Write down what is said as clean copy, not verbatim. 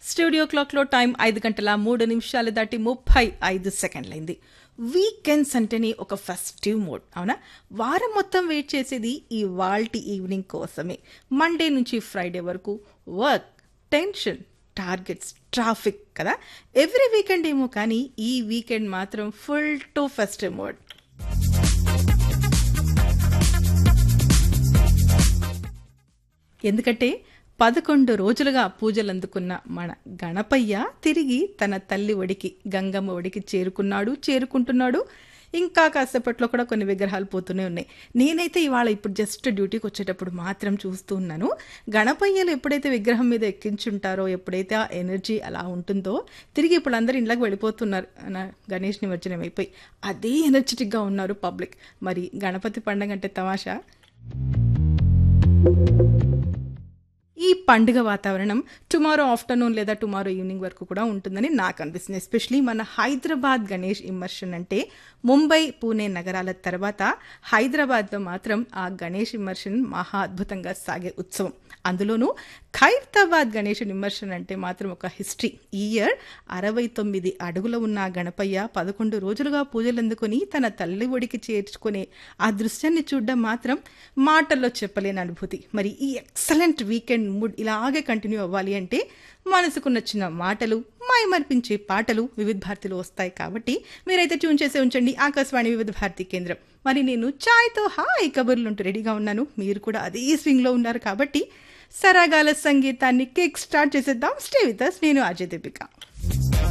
Studio క్లాక్లో time 5:03 దాటి 35 సెకండ్లైంది. Weekends అంటేనే ఒక ఫెస్టివ్ మోడ్ అవునా. వారం మొత్తం వెయిట్ చేసేది ఈ వాల్టి ఈవినింగ్ కోసమే. మండే నుంచి ఫ్రైడే వరకు వర్క్, టెన్షన్, టార్గెట్స్, ట్రాఫిక్ కదా. ఎవ్రీ వీకెండ్ ఏమో కానీ ఈ వీకెండ్ మాత్రం ఫుల్ టు ఫెస్టివ్ మోడ్. ఎందుకంటే 11 రోజులుగా పూజలందుకున్న మన గణపయ్య తిరిగి తన తల్లి ఒడికి, గంగమ్మ ఒడికి చేరుకుంటున్నాడు. ఇంకా కాసేపట్లో కూడా కొన్ని విగ్రహాలు పోతూనే ఉన్నాయి. నేనైతే ఇవాళ ఇప్పుడు జస్ట్ డ్యూటీకి వచ్చేటప్పుడు మాత్రం చూస్తూ ఉన్నాను. గణపయ్యలు ఎప్పుడైతే విగ్రహం మీద ఎక్కించుంటారో, ఎప్పుడైతే ఆ ఎనర్జీ అలా ఉంటుందో, తిరిగి ఇప్పుడు అందరూ ఇంట్లోకి వెళ్ళిపోతున్నారు. గణేష్ నిమజ్జనం అయిపోయి అదే ఎనర్జెటిక్గా ఉన్నారు పబ్లిక్. మరి గణపతి పండగ అంటే తమాషా. ఈ పండుగ వాతావరణం టుమారో ఆఫ్టర్నూన్ లేదా టుమారో ఈవినింగ్ వరకు కూడా ఉంటుందని నాకు అనిపిస్తుంది. ఎస్పెషలీ మన హైదరాబాద్ గణేష్ ఇమ్మర్షన్ అంటే ముంబై, పూణే నగరాల తర్వాత హైదరాబాద్లో మాత్రం ఆ గణేష్ ఇమ్మర్షన్ మహా అద్భుతంగా సాగే ఉత్సవం. అందులోనూ ఖైరతాబాద్ గణేష్ ఇమ్మర్షన్ అంటే మాత్రం ఒక హిస్టరీ. ఈ ఇయర్ 69 అడుగుల ఉన్న ఆ గణపయ్య 11 రోజులుగా పూజలు అందుకొని తన తల్లి ఒడికి చేర్చుకునే ఆ దృశ్యాన్ని చూడడం మాత్రం మాటల్లో చెప్పలేని అనుభూతి. మరి ఈ ఎక్సలెంట్ వీకెండ్ మూడ్ ఇలాగే కంటిన్యూ అవ్వాలి అంటే మనసుకు నచ్చిన మాటలు, మైమర్పించే పాటలు వివిధ భారతిలో వస్తాయి. కాబట్టి మీరైతే ట్యూన్ చేసే ఉంచండి ఆకాశవాణి వివిధ భారతి కేంద్రం. మరి నేను ఛాయ్తో హాయ్ కబుర్లుంటూ రెడీగా ఉన్నాను. మీరు కూడా అదే స్వింగ్లో ఉన్నారు. కాబట్టి సరాగాల సంగీతాన్ని కిక్ స్టార్ట్ చేసేద్దాం. Stay with us. నేను అజయ్ దీపిక.